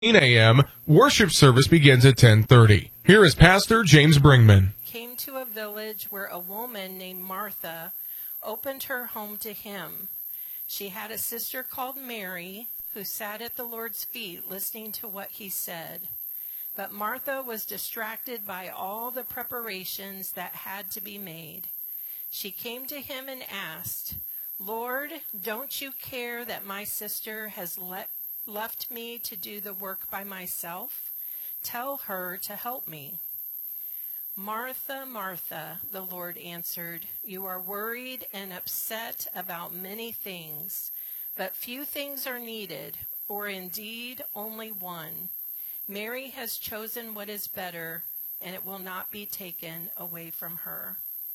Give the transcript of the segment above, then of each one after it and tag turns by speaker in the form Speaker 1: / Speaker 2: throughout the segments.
Speaker 1: a.m. Worship service begins at 10:30. Here is Pastor James Bringman.
Speaker 2: Came to a village where a woman named Martha opened her home to him. She had a sister called Mary who sat at the Lord's feet listening to what he said. But Martha was distracted by all the preparations that had to be made. She came to him and asked, "Lord, don't you care that my sister has left me to do the work by myself? Tell her to help me." "Martha, Martha," the Lord answered, "you are worried and upset about many things, but few things are needed, or indeed only one. Mary has chosen what is better, and it will not be taken away from her."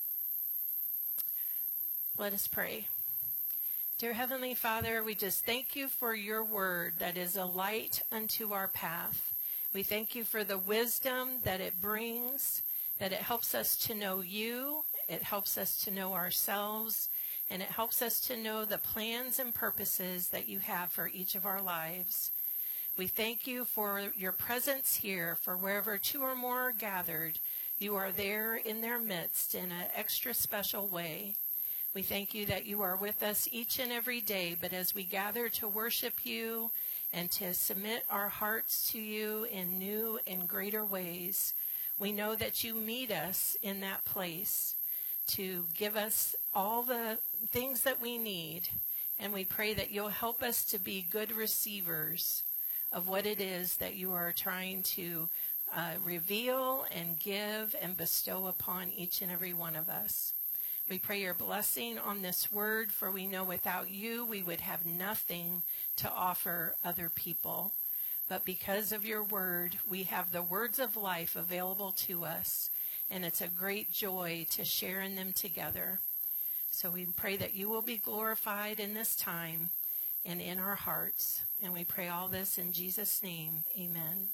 Speaker 2: Let us pray. Dear Heavenly Father, we just thank you for your word that is a light unto our path. We thank you for the wisdom that it brings, that it helps us to know you, it helps us to know ourselves, and it helps us to know the plans and purposes that you have for each of our lives. We thank you for your presence here, for wherever two or more are gathered, you are there in their midst in an extra special way. We thank you that you are with us each and every day, but as we gather to worship you and to submit our hearts to you in new and greater ways, we know that you meet us in that place to give us all the things that we need, and we pray that you'll help us to be good receivers of what it is that you are trying to reveal and give and bestow upon each and every one of us. We pray your blessing on this word, for we know without you we would have nothing to offer other people. But because of your word, we have the words of life available to us, and it's a great joy to share in them together. So we pray that you will be glorified in this time and in our hearts. And we pray all this in Jesus' name. Amen.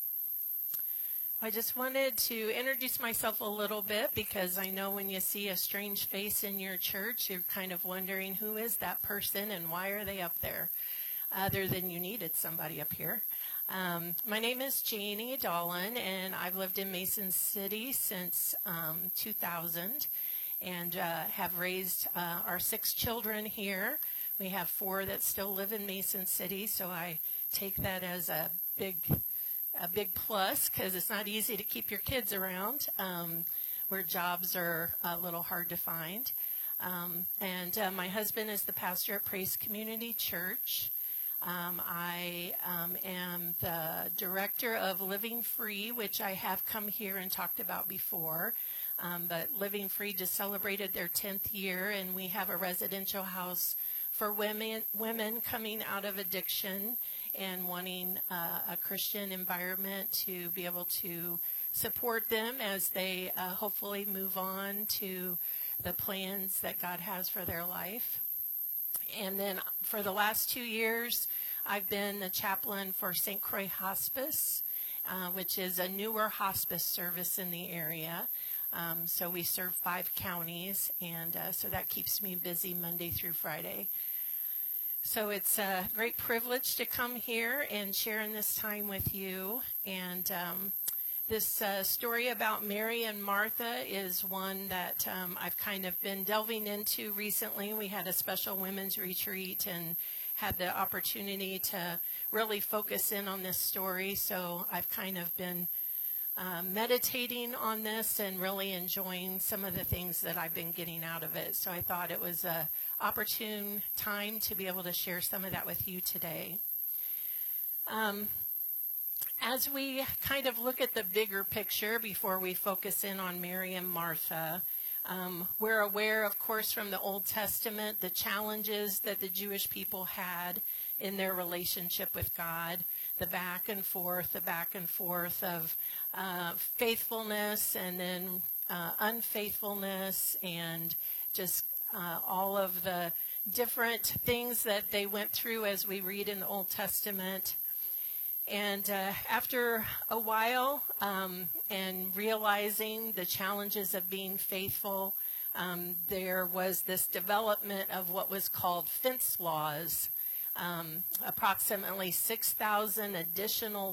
Speaker 2: I just wanted to introduce myself a little bit, because I know when you see a strange face in your church, you're kind of wondering, who is that person and why are they up there, other than you needed somebody up here. My name is Janie Dolan, and I've lived in Mason City since 2000, and have raised our 6 children here. We have 4 that still live in Mason City, so I take that as a big plus, because it's not easy to keep your kids around where jobs are a little hard to find. And my husband is the pastor at Praise Community Church. I am the director of Living Free, which I have come here and talked about before. But Living Free just celebrated their 10th year, and we have a residential house for women coming out of addiction and wanting a Christian environment to be able to support them as they hopefully move on to the plans that God has for their life. And then for the last 2 years, I've been the chaplain for St. Croix Hospice, which is a newer hospice service in the area. So we serve 5 counties, and so that keeps me busy Monday through Friday. So it's a great privilege to come here and share in this time with you. And this story about Mary and Martha is one that I've kind of been delving into recently. We had a special women's retreat and had the opportunity to really focus in on this story. So I've kind of been meditating on this and really enjoying some of the things that I've been getting out of it. So I thought it was an opportune time to be able to share some of that with you today. As we kind of look at the bigger picture before we focus in on Mary and Martha, we're aware, of course, from the Old Testament, the challenges that the Jewish people had in their relationship with God, the back and forth of faithfulness and then unfaithfulness, and just all of the different things that they went through as we read in the Old Testament. And after a while and realizing the challenges of being faithful, there was this development of what was called fence laws approximately 6,000 additional